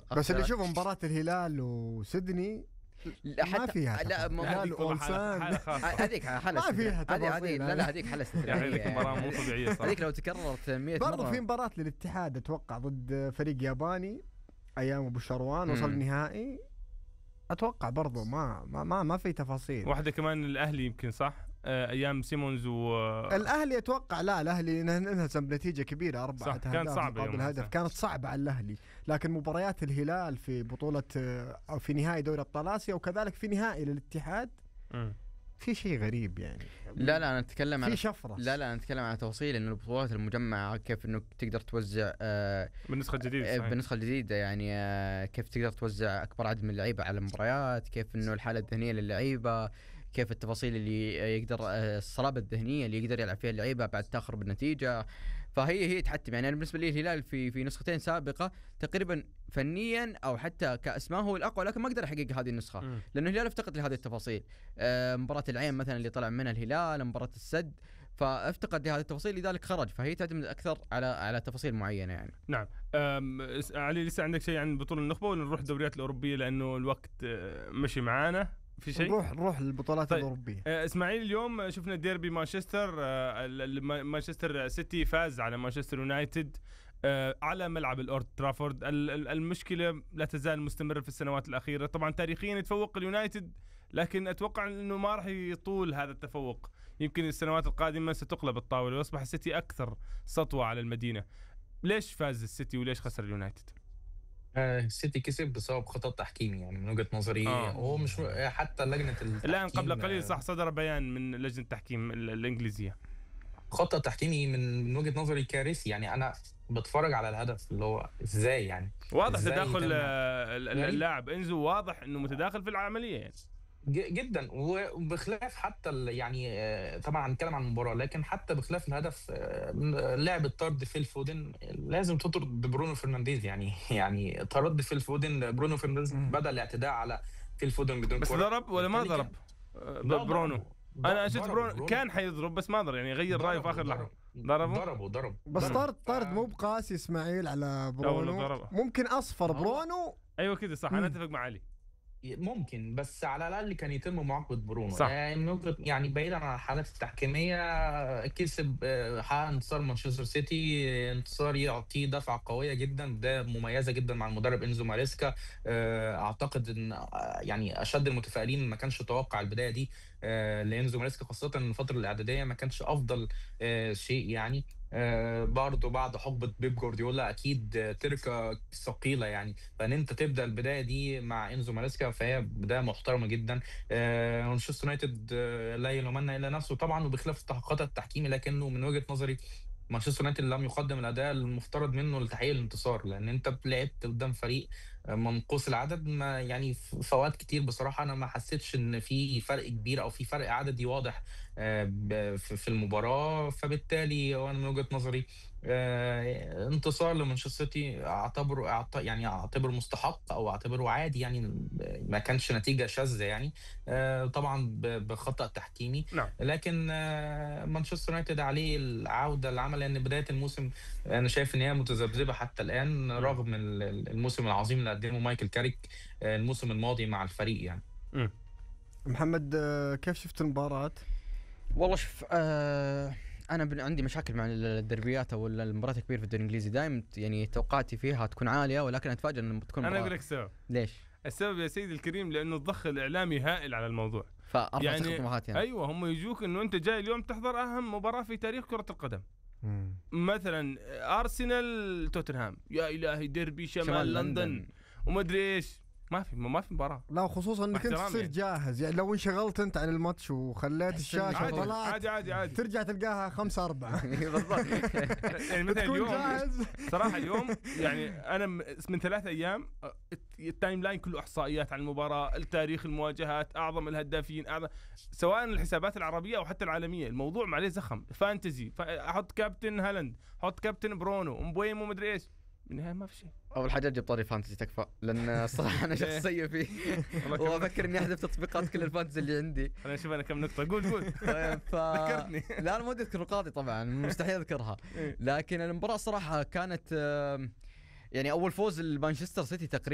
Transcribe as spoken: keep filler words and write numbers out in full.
بس اللي شوفوا مباراة الهلال وسيدني ما فيها لا الهلال وأولسان هذيك حالة ما فيها هذه هذه لا لا هذيك حالة استثنائية. مباراة مو طبيعية صراحة. هذيك لو تكررت مية مرة. برضو في مباراة للاتحاد أتوقع ضد فريق ياباني أيام أبو شروان وصل النهائي أتوقع برضو ما ما ما, ما في تفاصيل. واحدة كمان الأهلي يمكن صح أيام سيمونز و الأهلي أتوقع لا الأهلي انهزم بنتيجة كبيرة أربعة أهداف كانت صعبة الهدف كانت صعبة على الأهلي. لكن مباريات الهلال في بطولة أو في نهائي دوري أبطال آسيا وكذلك في نهائي للاتحاد م. في شيء غريب يعني. لا لا أنا أتكلم عن في شفرة. لا لا أنا أتكلم عن توصيل إنه البطولات المجمعة كيف إنه تقدر توزع آه بالنسخة الجديدة آه بالنسخة الجديدة يعني آه كيف تقدر توزع أكبر عدد من اللعيبة على المباريات، كيف إنه الحالة الذهنية للعيبة، كيف التفاصيل اللي يقدر آه الصلابة الذهنية اللي يقدر يلعب فيها اللعيبة بعد تأخر بالنتيجة. فهي هي تحتم يعني بالنسبة لي الهلال في في نسختين سابقة تقريبا فنيا أو حتى كأسماء هو الأقوى، لكن ما قدر يحقق هذه النسخة م. لأنه الهلال افتقد لهذه التفاصيل. آه مباراة العين مثلا اللي طلع منها الهلال، مباراة السد، فافتقد لهذه التفاصيل لذلك خرج. فهي تعتمد أكثر على على تفاصيل معينة يعني. نعم. علي لسه عندك شيء عن بطولة النخبة ولا نروح الدوريات الأوروبية لأنه الوقت مشي معانا؟ في شيء نروح نروح للبطولات طيب. الأوروبية. إسماعيل اليوم شفنا ديربي مانشستر، مانشستر سيتي فاز على مانشستر يونايتد على ملعب الأورد ترافورد. المشكلة لا تزال مستمرة في السنوات الأخيرة. طبعا تاريخيا يتفوق اليونايتد لكن أتوقع أنه ما راح يطول هذا التفوق. يمكن السنوات القادمة ستقلب الطاولة ويصبح السيتي أكثر سطوة على المدينة. ليش فاز السيتي وليش خسر اليونايتد؟ السيتي كسب بسبب خطأ تحكيمي يعني من وجهة نظري. آه. هو مش حتى لجنة التحكيم الآن قبل قليل صح صدر بيان من لجنة التحكيم الإنجليزية. خطأ تحكيمي من وجهة نظري كارثي يعني. أنا بتفرج على الهدف اللي هو ازاي يعني واضح تداخل اللاعب انزو، واضح انه متداخل في العملية يعني جدا. وبخلاف حتى يعني طبعا هنتكلم عن المباراه لكن حتى بخلاف الهدف لعب الطرد في الفودن لازم تطرد برونو فرنانديز يعني يعني طرد في الفودن برونو فرنانديز بدأ الاعتداء على في الفودن بدون بس كرة. ضرب ولا ما ضرب برونو؟ انا شفت برونو, برونو كان حيضرب بس ما ضرب يعني غير رايه في اخر لحظه. ضربه ضربه ضرب بس طرد طرد مو بقاسي اسماعيل على برونو. ممكن اصفر برونو. ايوه كده صح. انا اتفق مع علي ممكن بس على الاقل كان يتم معاقبه برونو صح. يعني يعني بعيدا عن الحالات التحكيميه كسب حقق انتصار مانشستر سيتي، انتصار يعطيه دفعه قويه جدا ده مميزه جدا مع المدرب انزو ماريسكا. اعتقد ان يعني اشد المتفائلين ما كانش يتوقع البدايه دي لانزو ماريسكا خاصه ان الفتره الاعداديه ما كانش افضل شيء يعني. آه برضو بعد حقبة بيب جوارديولا أكيد تركة ثقيلة يعني. فإن أنت تبدأ البداية دي مع إنزو ماريسكا فهي بداية محترمة جدا. آه مانشستر يونايتد آه لا يلومن إلا نفسه طبعا وبخلاف التحقيقات التحكيمي، لكنه من وجهة نظري مانشستر يونايتد لم يقدم الاداء المفترض منه لتحقيق الانتصار، لان انت لعبت قدام فريق منقوص العدد. ما يعني في اوقات كتير بصراحه انا ما حسيتش ان في فرق كبير او في فرق عددي واضح في المباراه. فبالتالي وانا من وجهه نظري انتصار لمانشستر سيتي اعتبره يعني اعتبره مستحق او اعتبره عادي يعني. ما كانش نتيجه شاذه يعني طبعا بخطأ تحكيمي. نعم. لكن مانشستر يونايتد عليه العوده للعمل لان بدايه الموسم انا شايف ان هي متذبذبه حتى الان رغم الموسم العظيم اللي قدمه مايكل كاريك الموسم الماضي مع الفريق يعني. م. محمد كيف شفت المباراه؟ والله شوف آه انا عندي مشاكل مع الدربيات او المباريات الكبيره في الدوري الانجليزي. دائما يعني توقعاتي فيها تكون عاليه ولكن اتفاجئ انه بتكون انا اقول لك السبب. ليش السبب يا سيدي الكريم؟ لانه الضخ الاعلامي هائل على الموضوع. فاربع يعني, يعني ايوه هم يجوك انه انت جاي اليوم تحضر اهم مباراه في تاريخ كره القدم. مم. مثلا ارسنال توتنهام يا الهي ديربي شمال, شمال لندن, لندن. وما ادري ايش ما في ما في مباراة. لا خصوصا انك انت تصير جاهز يعني لو انشغلت انت عن الماتش وخليت الشاشة عادي طلعت عادي عادي عادي ترجع تلقاها خمسة أربعة بالضبط. يعني مثلا اليوم جاهز. صراحة اليوم يعني أنا من ثلاث أيام التايم لاين كله إحصائيات عن المباراة، التاريخ، المواجهات، أعظم الهدافين، أعظم سواء الحسابات العربية أو حتى العالمية. الموضوع معليه زخم فانتزي، أحط كابتن هالاند، أحط كابتن برونو، مبويم وما أدري إيش، بالنهاية ما في شيء. أول حاجة أجيب طاري فانتزي تكفى لأن الصراحة أنا شخص سيء فيه وأفكر إني أحذف تطبيقات كل الفانتزي اللي عندي. أنا أشوف أنا كم نقطة قول قول ف... لا أنا ما أدري أذكر نقاطي طبعا مستحيل أذكرها، لكن المباراة صراحة كانت يعني أول فوز لمانشستر سيتي تقريبا